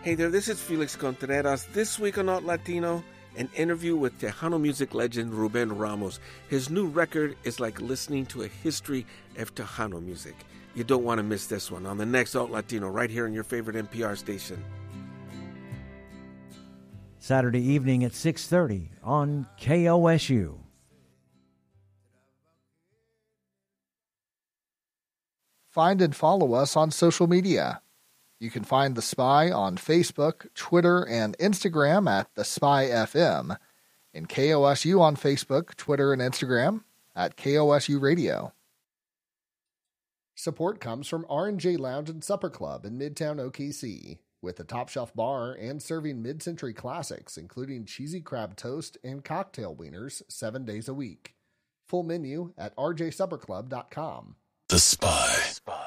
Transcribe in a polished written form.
Hey there, this is Felix Contreras. This week on Alt Latino, an interview with Tejano music legend Ruben Ramos. His new record is like listening to a history of Tejano music. You don't want to miss this one on the next Alt Latino right here on your favorite NPR station. Saturday evening at 6:30 on KOSU. Find and follow us on social media. You can find The Spy on Facebook, Twitter, and Instagram at The Spy FM, and KOSU on Facebook, Twitter, and Instagram at KOSU Radio. Support comes from R&J Lounge and Supper Club in Midtown OKC, with a top-shelf bar and serving mid-century classics, including cheesy crab toast and cocktail wieners 7 days a week. Full menu at rjsupperclub.com. The Spy.